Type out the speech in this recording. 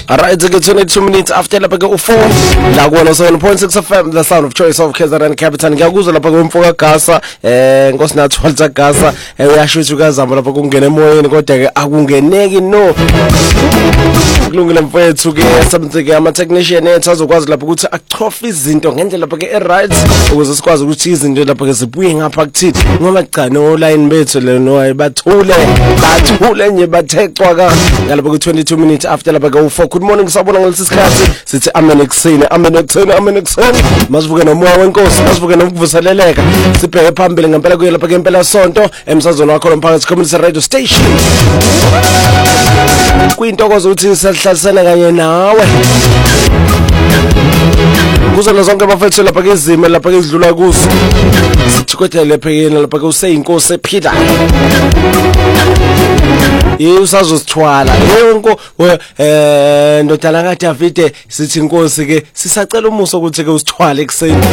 Alright, it's 22 minutes after lapha ke u4 la kuona 7.6 FM the sound of choice of KZN Capital. Ngiyakuzwa lapha kwemfoka gasa Nkosi nathi walta gasa uyasho ukuthi ukazama lapha kungena emoyeni kodwa ke akungeneki no. Kulungile mfethu ke something ke ama technician ethu azokwazi lapha ukuthi achofa izinto ngendlela lapha ke right ukuze sikwazi ukuthi izinto lapha ke zibuye ngapha kuthini ngoba cha no line bethu le no bathule nje bathexwa ka ngalapha ku 22 minutes after lapha ke u4. Good morning sabona ngalesi sikhathi sithi amen ekseni masivuke nomoya wenkosi masivuke nokuvuseleleka sibheke phambili ngempela kuyelapha ke impela sonto emsazweni wakho lomphakathi community radio station kuyintokozo ukuthi sihlalisene kanye nawe kuzona zonke abafethu lapha ke izimo lapha ke izidlula kuzo sithikothe lapha ke lapha ke useyinkosi ephila usazosithwala yonke ndodana kaDavide sithi inkosi ke sisacela umuso ukuthi ke usithwale ekseni